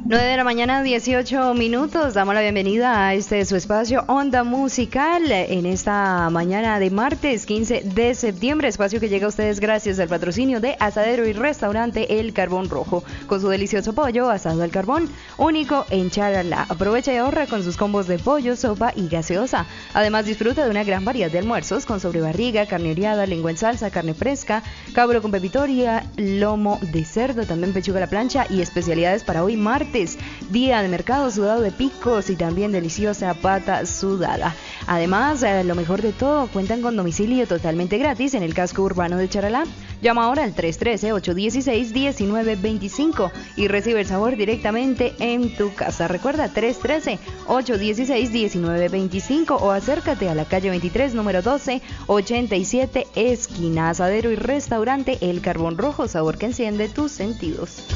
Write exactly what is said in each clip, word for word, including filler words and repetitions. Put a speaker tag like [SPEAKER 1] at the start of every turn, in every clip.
[SPEAKER 1] nueve de la mañana, dieciocho minutos. Damos la bienvenida a este su espacio Onda Musical en esta mañana de martes quince de septiembre. Espacio que llega a ustedes gracias al patrocinio de Asadero y Restaurante El Carbón Rojo, con su delicioso pollo asado al carbón, único en Charalá. Aprovecha y ahorra con sus combos de pollo, sopa y gaseosa. Además, disfruta de una gran variedad de almuerzos con sobrebarriga, carne oreada, lengua en salsa, carne fresca, cabro con pepitoria, lomo de cerdo, también pechuga a la plancha y especialidades para hoy martes, día de mercado sudado de picos y también deliciosa pata sudada. Además, eh, lo mejor de todo, cuentan con domicilio totalmente gratis en el casco urbano de Charalá. Llama ahora al tres uno tres, ocho uno seis, uno nueve dos cinco y recibe el sabor directamente en tu casa. Recuerda, tres uno tres, ocho uno seis, uno nueve dos cinco o acércate a la calle veintitrés, número doce, ochenta y siete, esquina Asadero y Restaurante El Carbón Rojo, sabor que enciende tus sentidos.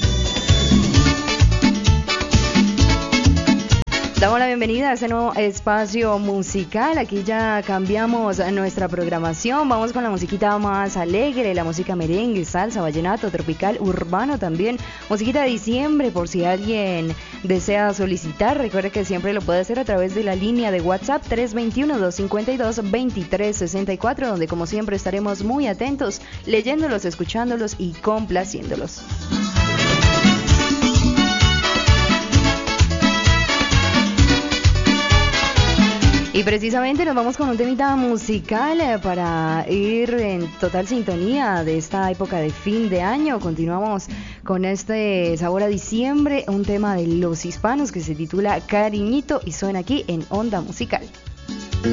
[SPEAKER 1] Damos la bienvenida a este nuevo espacio musical. Aquí ya cambiamos nuestra programación. Vamos con la musiquita más alegre, la música merengue, salsa, vallenato, tropical, urbano también. Musiquita de diciembre, por si alguien desea solicitar. Recuerde que siempre lo puede hacer a través de la línea de WhatsApp tres dos uno, dos cinco dos, dos tres seis cuatro, donde como siempre estaremos muy atentos, leyéndolos, escuchándolos y complaciéndolos. Y precisamente nos vamos con un temita musical eh, para ir en total sintonía de esta época de fin de año. Continuamos con este sabor a diciembre, un tema de los hispanos que se titula Cariñito y suena aquí en Onda Musical.